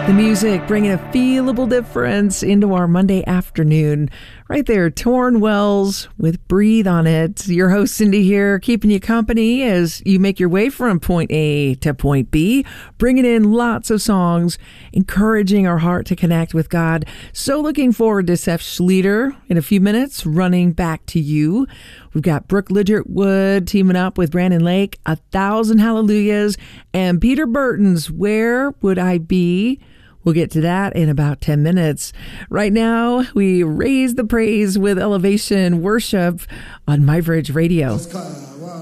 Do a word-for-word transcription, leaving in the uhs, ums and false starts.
The music bringing a feelable difference into our Monday afternoon. Right there, Torn Wells with Breathe on It. Your host Cindy here, keeping you company as you make your way from point A to point B, bringing in lots of songs, encouraging our heart to connect with God. So looking forward to Seth Schlueter in a few minutes, running back to you. We've got Brooke Ligertwood teaming up with Brandon Lake, A Thousand Hallelujahs, and Peter Burton's Where Would I Be? We'll get to that in about ten minutes. Right now, we raise the praise with Elevation Worship on My Bridge Radio.